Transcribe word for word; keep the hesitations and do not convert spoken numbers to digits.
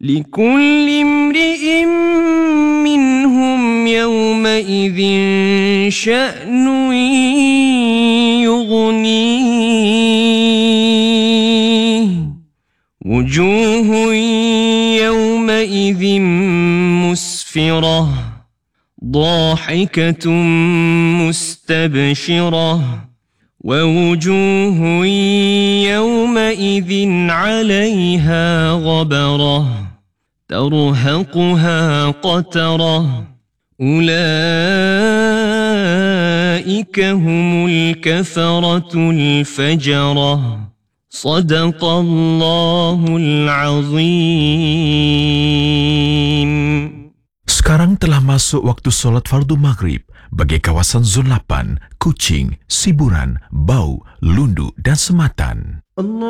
لكل امرئ منهم يومئذ شأن يغنيه وجوه يومئذ مسفرة ضاحكة مستبشرة ووجوه يومئذ عليها غبرة ترهقها قترة أولئك هم الكفرة الفجرة صدق الله العظيم. Sekarang telah masuk waktu solat fardu maghrib bagi kawasan Zon lapan, Kuching, Siburan, Bau, Lundu dan Sematan.